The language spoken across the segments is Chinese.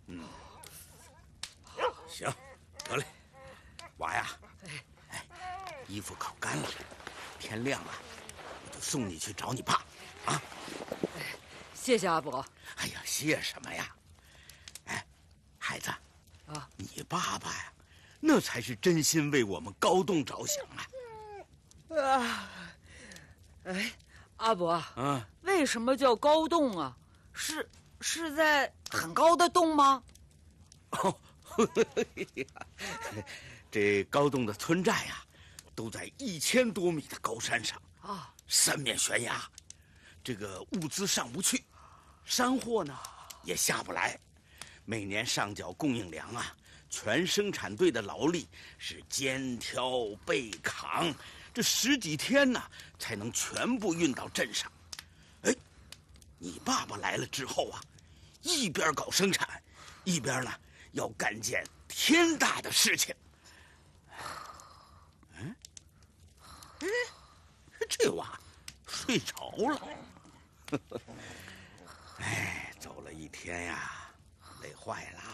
行，得嘞，娃呀，衣服烤干了，天亮了，我就送你去找你爸，啊。 谢谢阿伯。 哎呀，谢什么呀？哎，孩子， 啊， 你爸爸呀，那才是真心为我们高栋着想啊。 阿伯，为什么叫高洞啊？是在很高的洞吗？ 哦，这高洞的村寨呀，都在1000多米的高山上啊，三面悬崖，这个物资上不去，山货呢也下不来，每年上缴供应粮啊，全生产队的劳力是肩挑背扛，这10几天呢才能全部运到镇上。哎，你爸爸来了之后啊，一边搞生产，一边呢要干件天大的事情。这娃睡着了。哎，走了一天呀，累坏了。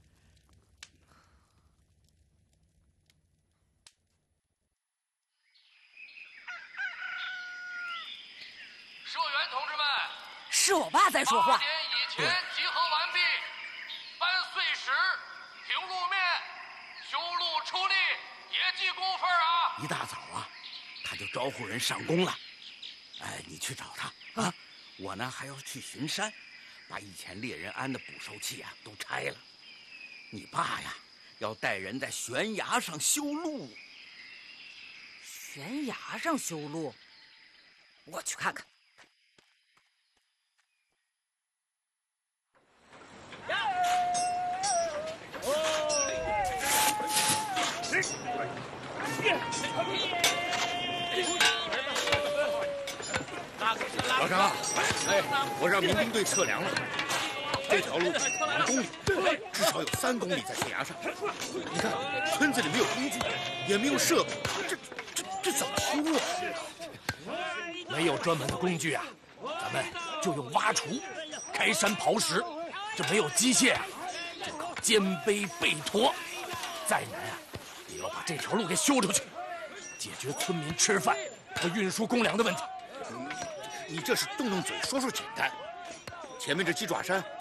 社员同志们， 是我爸在说话。 8点以前集合完毕，搬碎石、平路面、修路出力，也记工分啊！ 一大早啊，他就招呼人上工了。哎，你去找他啊！我呢还要去巡山，把以前猎人安的捕兽器啊都拆了。你爸呀，要带人在悬崖上修路。 悬崖上修路，我去看看。 老张，我让民兵队测量了，这条路2公里，至少有3公里在悬崖上。你看，村子里没有工具，也没有设备，这怎么修啊？ 没有专门的工具啊，咱们就用挖锄、开山刨石。这没有机械啊，就靠肩背背驮。再难啊，也要把这条路给修出去，解决村民吃饭和运输公粮的问题。 你这是动动嘴说说简单，前面这鸡爪山